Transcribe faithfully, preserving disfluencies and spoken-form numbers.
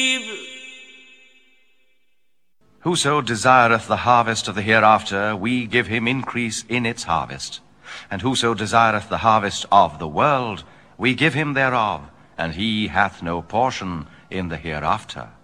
Whoso desireth the harvest of the hereafter, we give him increase in its harvest. And whoso desireth the harvest of the world, we give him thereof, and he hath no portion in the hereafter.